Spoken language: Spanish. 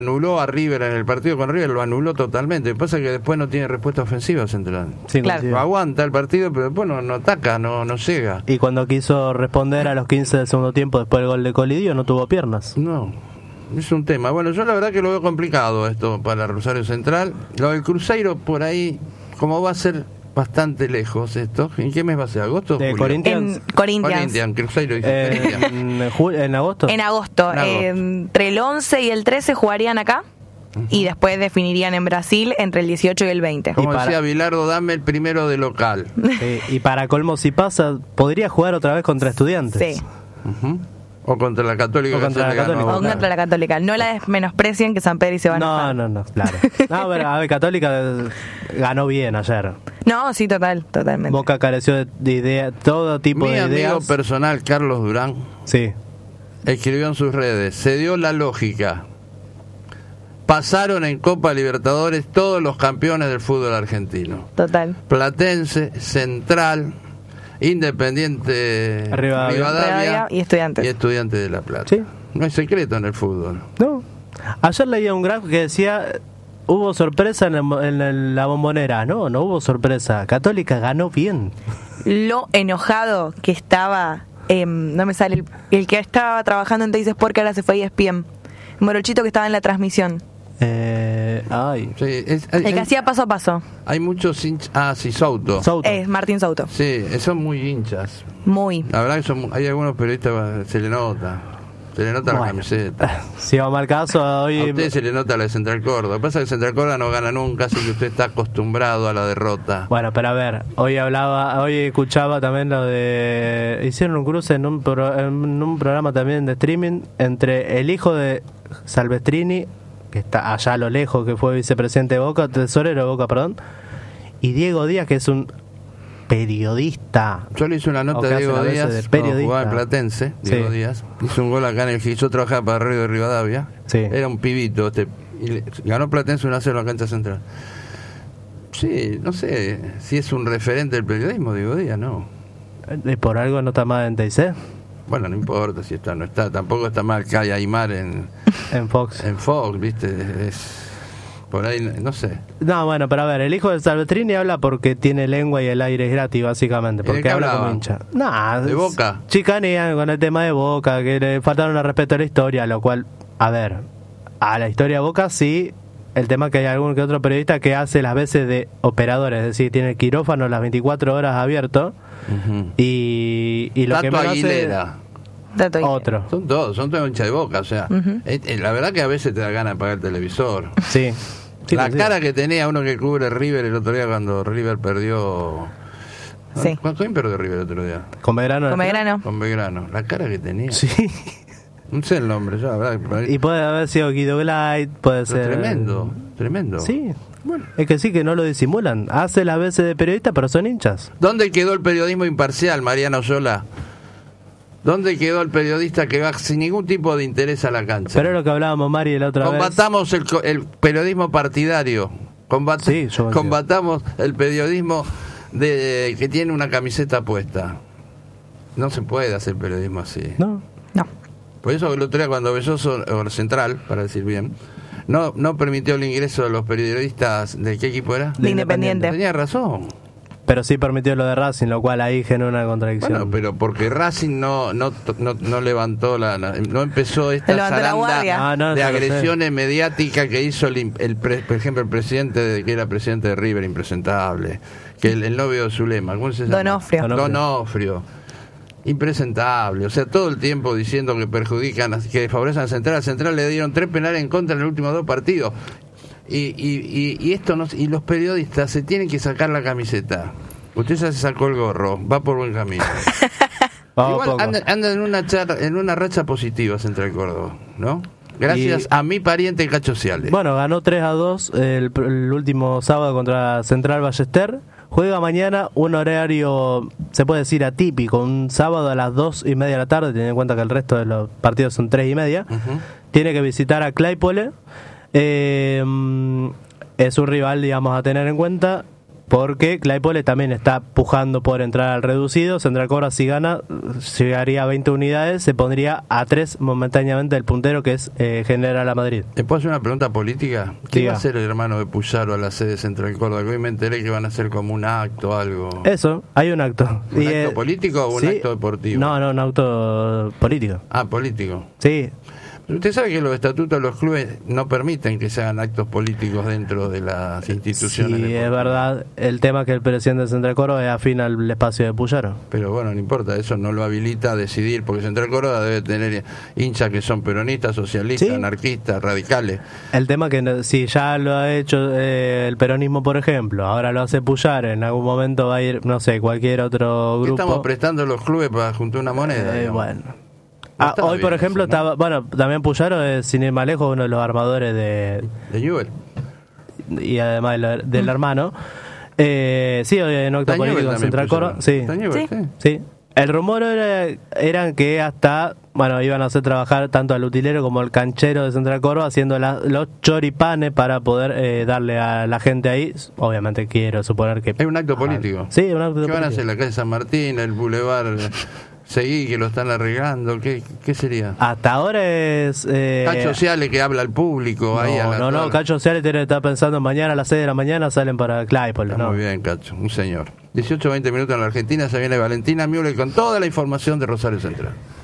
Anuló a River en el partido con River, lo anuló totalmente. Lo que pasa es que después no tiene respuesta ofensiva Central. Sí, claro. Aguanta el partido, pero después no ataca, no llega. Y cuando quiso responder a los 15 del segundo tiempo después del gol de Colidio, no tuvo piernas. No, es un tema. Bueno, yo la verdad que lo veo complicado esto para Rosario Central. Lo del Cruzeiro por ahí, como va a ser bastante lejos esto. ¿En qué mes va a ser? ¿Agosto? ¿De Corinthians? En Corinthians. Cruzeiro dice. ¿En agosto? En agosto. Entre el 11 y el 13 jugarían acá. Y después definirían en Brasil entre el 18 y el 20. Como decía Bilardo, dame el primero de local. Y para colmo, si pasa, podría jugar otra vez contra Estudiantes. Sí. O contra la Católica. O contra la Católica. No la menosprecien, que San Pedro y se van a enojar. No, claro. No, pero a ver, Católica ganó bien ayer. No, sí, totalmente. Boca careció de idea, todo tipo de ideas. Mi amigo personal, Carlos Durán, sí, escribió en sus redes, se dio la lógica. Pasaron en Copa Libertadores todos los campeones del fútbol argentino. Total. Platense, Central, Independiente Rivadavia y Estudiantes. Y Estudiantes de La Plata. ¿Sí? No hay secreto en el fútbol. No. Ayer leía un gráfico que decía, hubo sorpresa en la Bombonera. No hubo sorpresa. Católica ganó bien. Lo enojado que estaba, no me sale, el que estaba trabajando en Teis Sport, que ahora se fue a ESPN. Morochito, que estaba en la transmisión. Ay. Sí, el que hacía paso a paso. Hay muchos hinchas. Sí, Souto. Es Martín Souto. Sí, son muy hinchas. Muy. La verdad que hay algunos periodistas, se le nota la camiseta. Si vamos al caso, hoy. A usted se le nota la de Central Córdoba. Lo que pasa es que Central Córdoba no gana nunca, así que usted está acostumbrado a la derrota. Bueno, pero a ver, hoy escuchaba también lo de. Hicieron un cruce en un programa también de streaming entre el hijo de Salvestrini, que está allá a lo lejos, que fue vicepresidente de Boca, tesorero de Boca, perdón, y Diego Díaz, que es un periodista. Yo le hice una nota a Diego Díaz cuando jugaba en Platense. Diego Díaz hizo un gol acá en el Gil. Yo trabajaba para Río de Rivadavia. Era un pibito y ganó Platense 1-0 en la cancha central. Sí, no sé si es un referente del periodismo, Diego Díaz, no. ¿Por algo no está mal en TIC? Bueno, no importa si está o no está. Tampoco está mal Calla Aymar en Fox. En Fox, ¿viste? Por ahí, no sé. No, bueno, pero a ver, el hijo de Salvetrini habla porque tiene lengua y el aire es gratis, básicamente. Porque habla como hincha. No, ¿de Boca? Chicanean con el tema de Boca, que le faltaron el respeto a la historia, lo cual, a ver, a la historia de Boca sí. El tema es que hay algún que otro periodista que hace las veces de operador, es decir, tiene el quirófano las 24 horas abierto. Y lo Tato que me Aguilera. Otro. Son todos hinchas de Boca, o sea, la verdad que a veces te da ganas de apagar el televisor. Sí. La cara que tenía uno que cubre River el otro día cuando River perdió. Sí. ¿Quién perdió River el otro día? Con Belgrano. Con Belgrano. La cara que tenía. Sí. No sé el nombre, ya, ¿verdad? Y puede haber sido Guido Glide, puede ser. Tremendo. Sí. Bueno, es que sí, que no lo disimulan. Hace las veces de periodista, pero son hinchas. ¿Dónde quedó el periodismo imparcial, Mariano Sola? ¿Dónde quedó el periodista que va sin ningún tipo de interés a la cancha? Pero es lo que hablábamos, Mari, la otra Combatamos el periodismo partidario. Combatamos el periodismo que tiene una camiseta puesta. No se puede hacer periodismo así. No. Por eso el otro día cuando Belloso, o Central, para decir bien, no permitió el ingreso de los periodistas. ¿De qué equipo era? De Independiente. Tenía razón. Pero sí permitió lo de Racing, lo cual ahí genera una contradicción. Bueno, pero porque Racing no levantó no empezó esta zaranda de agresiones mediáticas que hizo por ejemplo el presidente que era presidente de River, impresentable, que el novio de Zulema, ¿cómo se llama? Donofrio. Impresentable, o sea, todo el tiempo diciendo que perjudican, que favorecen a Central. A Central le dieron 3 penales en contra en los últimos 2 partidos. Y esto y los periodistas se tienen que sacar la camiseta. Usted ya se sacó el gorro, va por buen camino. Igual anda en una racha positiva Central Córdoba, ¿no? Gracias a mi pariente Cacho Ciales. Bueno, ganó 3-2 el último sábado contra Central Ballester. Juega mañana un horario, se puede decir, atípico, un sábado a las 2:30 de la tarde, teniendo en cuenta que el resto de los partidos son 3:30. Tiene que visitar a Claypole. Es un rival, digamos, a tener en cuenta. porque Claypole también está pujando por entrar al reducido. Central Córdoba, si gana, llegaría a 20 unidades, se pondría a 3 momentáneamente el puntero, que es General a Madrid. ¿Te puedo hacer una pregunta política? ¿Qué va a hacer el hermano de Puyaro a la sede de Central Córdoba? Que hoy me enteré que van a hacer como un acto o algo. Eso, hay un acto. ¿Un acto político o un acto deportivo? No, un acto político. Ah, político. Sí. Usted sabe que los estatutos de los clubes no permiten que se hagan actos políticos dentro de las instituciones. Sí, es verdad. El tema es que el presidente de Central Córdoba es afín al espacio de Puyaro. Pero bueno, no importa, eso no lo habilita a decidir, porque Central Córdoba debe tener hinchas que son peronistas, socialistas, ¿sí?, anarquistas, radicales. El tema es que si ya lo ha hecho el peronismo, por ejemplo, ahora lo hace Puyaro, en algún momento va a ir, no sé, cualquier otro grupo. Estamos prestando los clubes para juntar una moneda. Bueno. Hoy, por ejemplo, estaba, bueno, también Puyaro es, sin ir más lejos, uno de los armadores de Newell. Y además del hermano. Sí, hoy en acto político en Central Córdoba. Sí. Sí. El rumor era que hasta, bueno, iban a hacer trabajar tanto al utilero como al canchero de Central Córdoba haciendo los choripanes para poder darle a la gente ahí. Obviamente quiero suponer que... ¿Es un acto político? Sí, un acto político. ¿Qué van a hacer? ¿La calle San Martín, el Boulevard Seguí, que lo están arreglando? ¿Qué sería? Hasta ahora es... Cacho Ciales, que habla al público. No, Cacho Ciales tiene que estar pensando mañana a las 6 de la mañana salen para Claypole. Muy bien, Cacho, un señor. 18-20 minutos en la Argentina, se viene Valentina Müller con toda la información de Rosario Central.